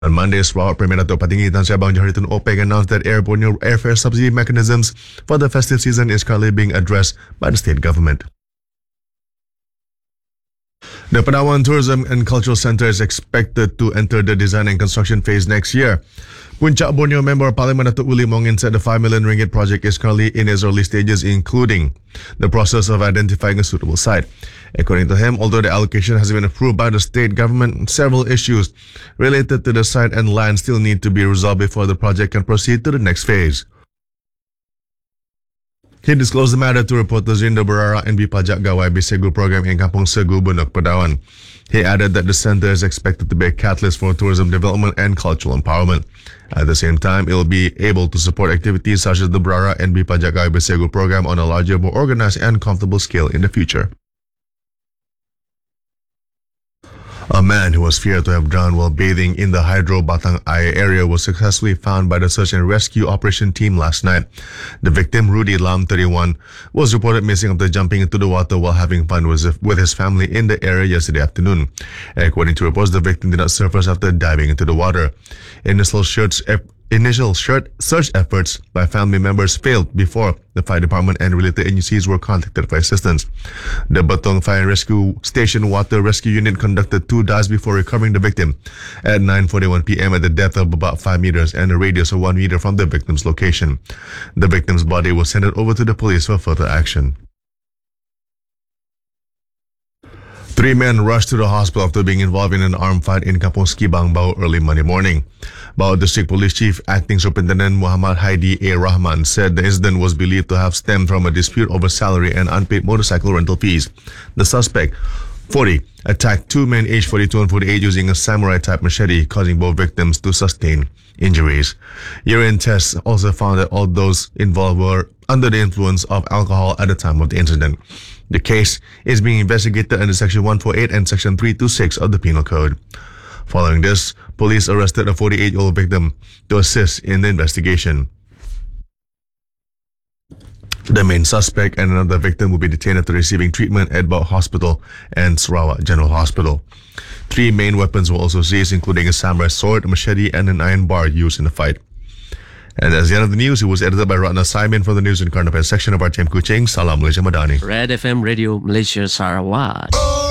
On Monday, Sarawak Premier Dato' Patinggi Tan Sri Abang Johari Tun Openg announced that airborne airfare subsidy mechanisms for the festive season is currently being addressed by the state government. The Padawan Tourism and Cultural Centre is expected to enter the design and construction phase next year. Puncak Borneo Member of Parliament Datuk Willy Mongin said the 5 million ringgit project is currently in its early stages, including the process of identifying a suitable site. According to him, although the allocation has been approved by the state government, several issues related to the site and land still need to be resolved before the project can proceed to the next phase. He disclosed the matter to reporters in the Berara NB Pajak Gawai Bisegu program in Kampung Segu, Bunuk, Padawan. He added that the centre is expected to be a catalyst for tourism development and cultural empowerment. At the same time, it will be able to support activities such as the Berara NB Pajak Gawai Bisegu program on a larger, more organized and comfortable scale in the future. A man who was feared to have drowned while bathing in the Hydro Batang Air area was successfully found by the search and rescue operation team last night. The victim, Rudy Lam, 31, was reported missing after jumping into the water while having fun with his family in the area yesterday afternoon. According to reports, the victim did not surface after diving into the water. Initial search efforts by family members failed before the fire department and related agencies were contacted for assistance. The Batong Fire and Rescue Station Water Rescue Unit conducted 2 dives before recovering the victim at 9:41 p.m. at the depth of about 5 meters and a radius of 1 meter from the victim's location. The victim's body was handed over to the police for further action. 3 men rushed to the hospital after being involved in an armed fight in Kampung Skibang, Bau early Monday morning. Bau District Police Chief Acting Superintendent Muhammad Haidi A. Rahman said the incident was believed to have stemmed from a dispute over salary and unpaid motorcycle rental fees. The suspect, 40, attacked 2 men aged 42 and 48 using a samurai-type machete, causing both victims to sustain injuries. Urine tests also found that all those involved were under the influence of alcohol at the time of the incident. The case is being investigated under Section 148 and Section 326 of the Penal Code. Following this, police arrested a 48-year-old victim to assist in the investigation. The main suspect and another victim will be detained after receiving treatment at Bau Hospital and Sarawak General Hospital. 3 main weapons were also seized, including a samurai sword, a machete, and an iron bar used in the fight. And that's the end of the news. It was edited by Ratna Simon from the News and Current Affairs section of our Team Kuching. Salam Malaysia Madani. Red FM Radio Malaysia Sarawak.